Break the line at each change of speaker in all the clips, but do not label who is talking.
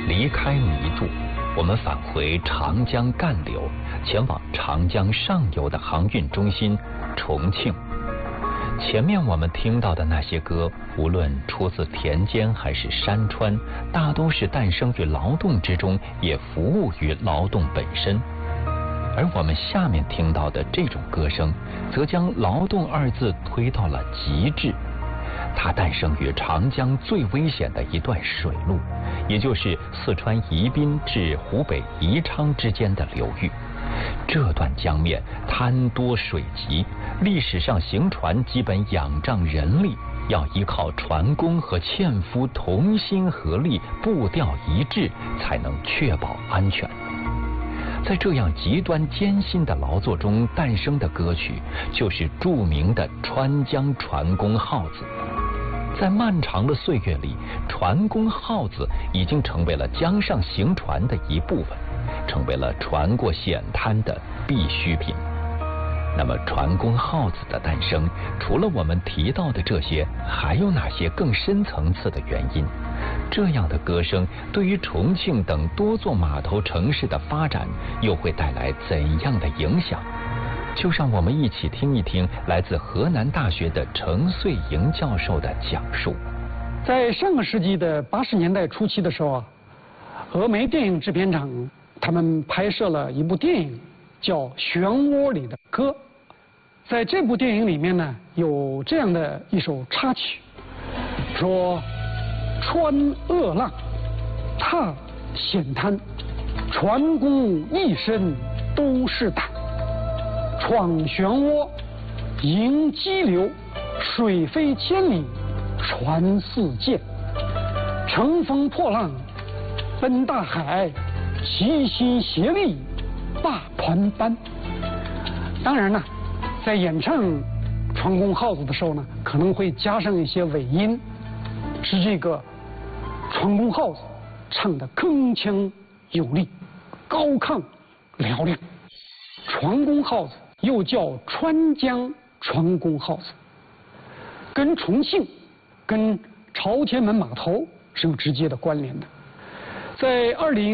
离开泥柱，我们返回长江干流，前往长江上游的航运中心重庆。前面我们听到的那些歌，无论出自田间还是山川，大都是诞生于劳动之中，也服务于劳动本身。而我们下面听到的这种歌声，则将劳动二字推到了极致。它诞生于长江最危险的一段水路，也就是四川宜宾至湖北宜昌之间的流域。这段江面滩多水急，历史上行船基本仰仗人力，要依靠船工和纤夫同心合力，步调一致，才能确保安全。在这样极端艰辛的劳作中诞生的歌曲，就是著名的《川江船工号子》。在漫长的岁月里，船工号子已经成为了江上行船的一部分，成为了船过险滩的必需品。那么船工号子的诞生，除了我们提到的这些，还有哪些更深层次的原因？这样的歌声对于重庆等多座码头城市的发展又会带来怎样的影响？就让我们一起听一听来自河南大学的程穗莹教授的讲述。
在上个世纪的80年代初期的时候啊，峨眉电影制片厂他们拍摄了一部电影，叫《漩涡里的歌》。在这部电影里面呢，有这样的一首插曲，说：穿恶浪，踏险滩，船工一身都是胆。闯漩涡，迎激流，水飞千里，船似箭。乘风破浪，奔大海，齐心协力，把团搬。当然呢，在演唱《船工号子》的时候呢，可能会加上一些尾音，使这个船工号子唱得铿锵有力，高亢嘹亮。船工号子又叫川江船工号子，跟重庆、跟朝天门码头是有直接的关联的。在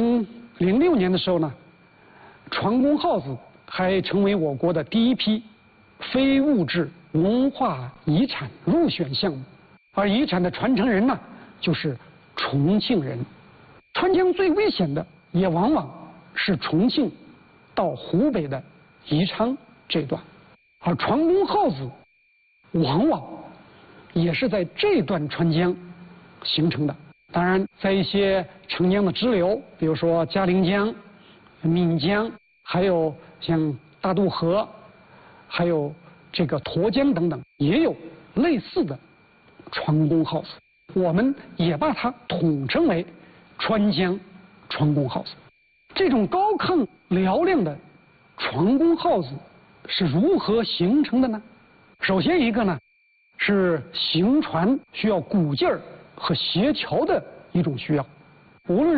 2006年的时候呢，船工号子还成为我国的第一批非物质文化遗产入选项目，而遗产的传承人呢，就是重庆人。川江最危险的也往往是重庆到湖北的宜昌这段，而船工号子往往也是在这段川江形成的。当然，在一些长江的支流，比如说嘉陵江、岷江，还有像大渡河，还有这个沱江等等，也有类似的船工号子。我们也把它统称为川江船工号子。这种高亢嘹亮的船工号子是如何形成的呢？首先一个呢，是行船需要鼓劲儿和协调的一种需要，无论